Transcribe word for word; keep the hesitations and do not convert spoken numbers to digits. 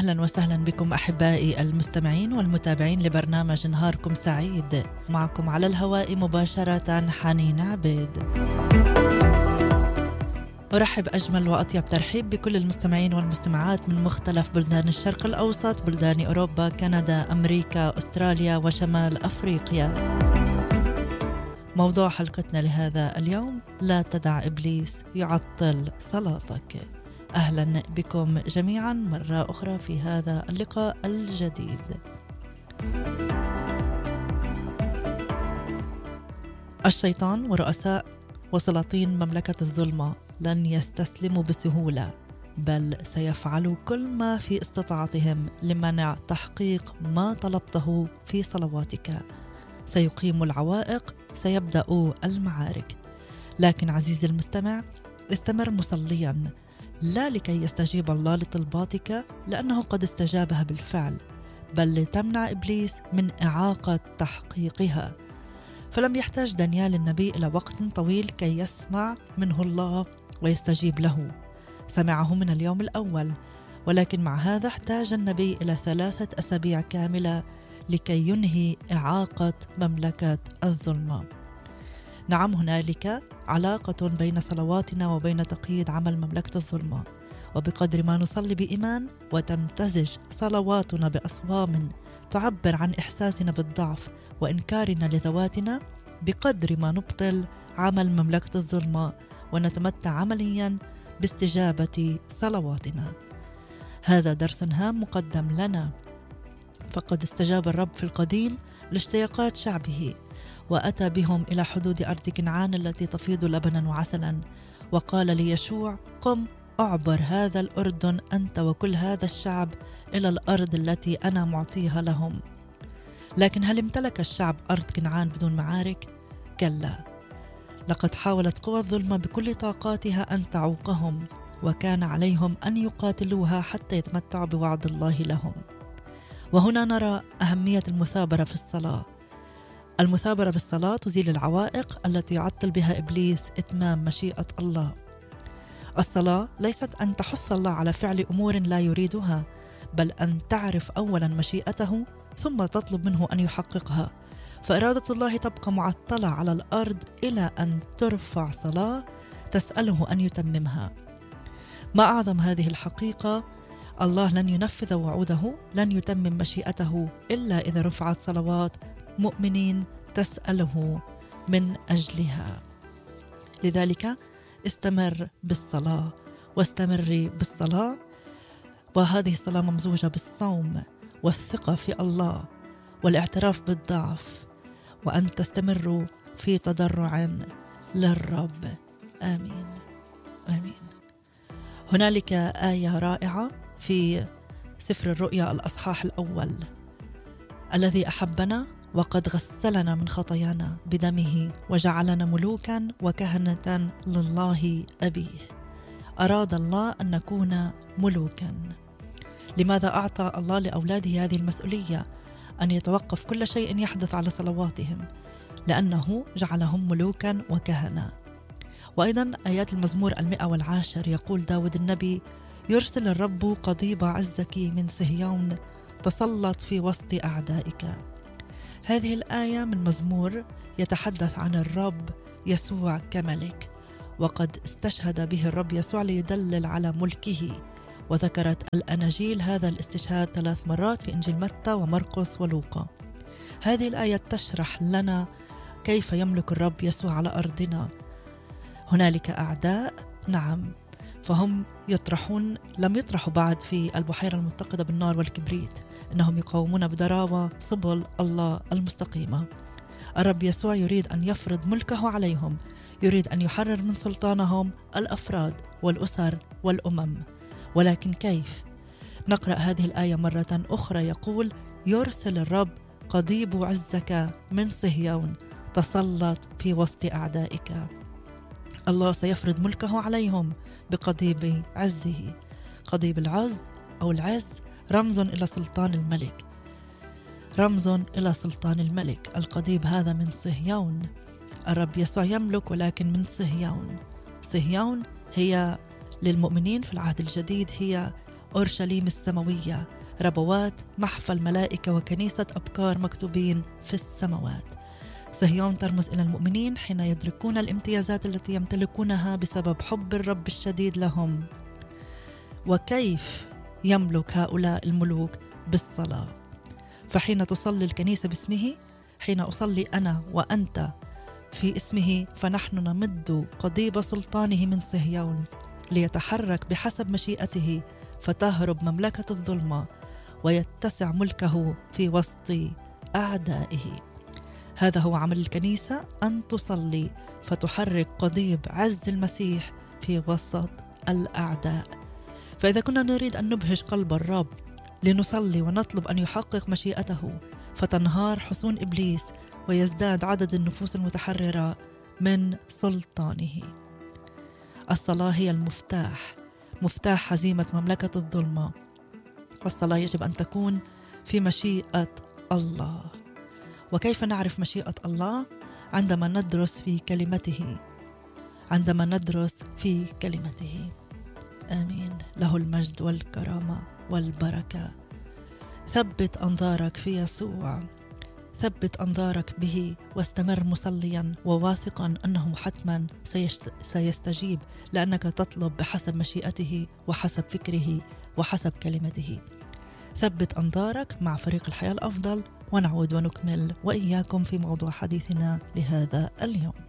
أهلا وسهلا بكم أحبائي المستمعين والمتابعين لبرنامج نهاركم سعيد. معكم على الهواء مباشرة حنين عبيد. أرحب أجمل وأطيب ترحيب بكل المستمعين والمستمعات من مختلف بلدان الشرق الأوسط، بلدان أوروبا، كندا، أمريكا، أستراليا وشمال أفريقيا. موضوع حلقتنا لهذا اليوم: لا تدع إبليس يعطل صلاتك. أهلا بكم جميعا مرة أخرى في هذا اللقاء الجديد. الشيطان ورؤساء وسلاطين مملكة الظلمة لن يستسلموا بسهولة، بل سيفعلوا كل ما في استطاعتهم لمنع تحقيق ما طلبته في صلواتك. سيقيموا العوائق، سيبدأوا المعارك. لكن عزيزي المستمع، استمر مصليا، لا لكي يستجيب الله لطلباتك لأنه قد استجابها بالفعل، بل لتمنع إبليس من إعاقة تحقيقها. فلم يحتاج دانيال النبي إلى وقت طويل كي يسمع منه الله ويستجيب له. سمعه من اليوم الأول، ولكن مع هذا احتاج النبي إلى ثلاثة أسابيع كاملة لكي ينهي إعاقة مملكة الظلمة. نعم، هنالك علاقة بين صلواتنا وبين تقييد عمل مملكة الظلمة، وبقدر ما نصلي بإيمان وتمتزج صلواتنا بأصوام تعبر عن إحساسنا بالضعف وإنكارنا لذواتنا، بقدر ما نبطل عمل مملكة الظلمة ونتمتع عمليا باستجابة صلواتنا. هذا درس هام مقدم لنا، فقد استجاب الرب في القديم لاشتياقات شعبه، وأتى بهم إلى حدود أرض كنعان التي تفيض لبنا وعسلا، وقال ليشوع: قم أعبر هذا الأردن أنت وكل هذا الشعب إلى الأرض التي أنا معطيها لهم. لكن هل امتلك الشعب أرض كنعان بدون معارك؟ كلا، لقد حاولت قوى الظلمة بكل طاقاتها أن تعوقهم، وكان عليهم أن يقاتلوها حتى يتمتعوا بوعد الله لهم. وهنا نرى أهمية المثابرة في الصلاة. المثابرة بالصلاة تزيل العوائق التي يعطل بها إبليس إتمام مشيئة الله. الصلاة ليست أن تحث الله على فعل أمور لا يريدها، بل أن تعرف أولا مشيئته ثم تطلب منه أن يحققها. فإرادة الله تبقى معطلة على الأرض إلى أن ترفع صلاة تسأله أن يتممها. ما أعظم هذه الحقيقة! الله لن ينفذ وعوده، لن يتمم مشيئته إلا إذا رفعت صلوات مؤمنين تسأله من أجلها. لذلك استمر بالصلاة واستمري بالصلاة، وهذه الصلاة ممزوجة بالصوم والثقة في الله والاعتراف بالضعف، وأن تستمروا في تضرع للرب. آمين آمين. هنالك آية رائعة في سفر الرؤيا الأصحاح الأول: الذي أحبنا وقد غسلنا من خطايانا بدمه وجعلنا ملوكا وكهنة لله أبيه. أراد الله أن نكون ملوكا. لماذا أعطى الله لأولاده هذه المسؤولية أن يتوقف كل شيء يحدث على صلواتهم؟ لأنه جعلهم ملوكا وكهنة. وأيضا آيات المزمور المئة والعاشر يقول داود النبي: يرسل الرب قضيب عزك من صهيون، تسلط في وسط أعدائك. هذه الآية من مزمور يتحدث عن الرب يسوع كملك، وقد استشهد به الرب يسوع ليدلل على ملكه. وذكرت الأناجيل هذا الاستشهاد ثلاث مرات في إنجيل متى ومرقس ولوقا. هذه الآية تشرح لنا كيف يملك الرب يسوع على أرضنا. هنالك أعداء، نعم، فهم يطرحون لم يطرحوا بعد في البحيرة المتقدة بالنار والكبريت، إنهم يقاومون بدراوة سبل الله المستقيمة. الرب يسوع يريد أن يفرض ملكه عليهم، يريد أن يحرر من سلطانهم الأفراد والأسر والأمم. ولكن كيف؟ نقرأ هذه الآية مرة أخرى، يقول: يرسل الرب قضيب عزك من صهيون، تسلط في وسط أعدائك. الله سيفرض ملكه عليهم بقضيب عزه. قضيب العز أو العز رمز إلى سلطان الملك، رمز إلى سلطان الملك. القضيب هذا من صهيون. الرب يسوع يملك ولكن من صهيون. صهيون هي للمؤمنين في العهد الجديد هي أورشليم السماوية ربوات محفى الملائكة وكنيسة أبكار مكتوبين في السماوات. صهيون ترمز إلى المؤمنين حين يدركون الامتيازات التي يمتلكونها بسبب حب الرب الشديد لهم. وكيف يملك هؤلاء الملوك؟ بالصلاة. فحين تصلي الكنيسة باسمه، حين أصلي أنا وأنت في اسمه، فنحن نمد قضيب سلطانه من صهيون ليتحرك بحسب مشيئته، فتهرب مملكة الظلمة ويتسع ملكه في وسط أعدائه. هذا هو عمل الكنيسة، أن تصلي فتحرك قضيب عز المسيح في وسط الأعداء. فإذا كنا نريد أن نبهج قلب الرب لنصلي ونطلب أن يحقق مشيئته، فتنهار حصون إبليس ويزداد عدد النفوس المتحررة من سلطانه. الصلاة هي المفتاح، مفتاح هزيمة مملكة الظلمة. والصلاة يجب أن تكون في مشيئة الله. وكيف نعرف مشيئة الله؟ عندما ندرس في كلمته، عندما ندرس في كلمته. آمين. له المجد والكرامة والبركة. ثبت أنظارك في يسوع، ثبت أنظارك به، واستمر مصليا وواثقا أنه حتما سيستجيب، لأنك تطلب بحسب مشيئته وحسب فكره وحسب كلمته. ثبت أنظارك مع فريق الحياة الأفضل، ونعود ونكمل وإياكم في موضوع حديثنا لهذا اليوم.